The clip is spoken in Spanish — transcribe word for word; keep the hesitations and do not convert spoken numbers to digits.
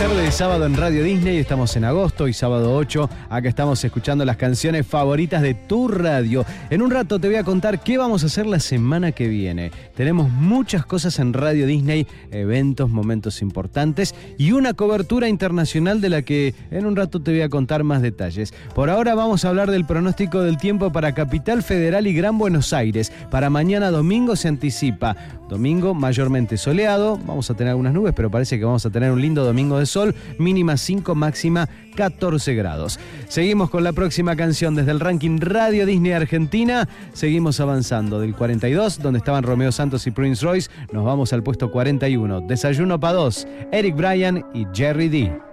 tarde de sábado en Radio Disney, estamos en agosto y sábado ocho, acá estamos escuchando las canciones favoritas de tu radio. En un rato te voy a contar qué vamos a hacer la semana que viene. Tenemos muchas cosas en Radio Disney, eventos, momentos importantes y una cobertura internacional de la que en un rato te voy a contar más detalles. Por ahora vamos a hablar del pronóstico del tiempo para Capital Federal y Gran Buenos Aires. Para mañana domingo se anticipa domingo mayormente soleado, vamos a tener algunas nubes, pero parece que vamos a tener un lindo domingo de sol, mínima cinco, máxima catorce grados. Seguimos con la próxima canción desde el ranking Radio Disney Argentina. Seguimos avanzando del cuarenta y dos, donde estaban Romeo Santos y Prince Royce, nos vamos al puesto cuarenta y uno. Desayuno pa' dos, Eric Bryan y Jerry D.